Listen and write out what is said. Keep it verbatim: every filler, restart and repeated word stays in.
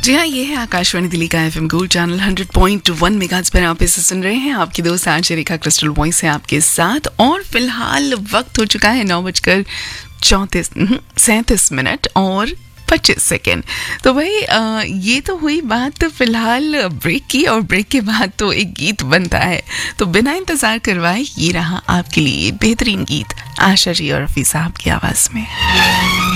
जी हाँ, ये है आकाशवाणी दिल्ली का FM gold channel hundred point one megahertz पर आप इसे सुन रहे हैं। आपकी दोस्त आरजे रेखा क्रिस्टल वॉइस है आपके साथ और फिलहाल वक्त हो चुका है नौ बजकर चौंतीस सैंतीस मिनट और पच्चीस सेकेंड। तो भाई आ, ये तो हुई बात फिलहाल ब्रेक की, और ब्रेक के बाद तो एक गीत बनता है, तो बिना इंतजार करवाए ये रहा आपके लिए बेहतरीन गीत आशा जी और रफी साहब की आवाज में।